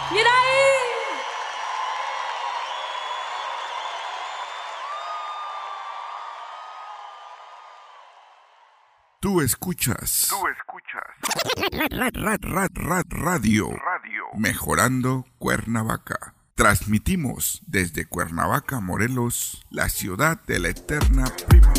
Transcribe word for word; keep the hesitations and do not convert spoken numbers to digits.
Mira ahí. Tú escuchas. Tú escuchas. Ra, ra, ra, ra, radio. Radio. Mejorando Cuernavaca. Transmitimos desde Cuernavaca, Morelos, la ciudad de la eterna primavera.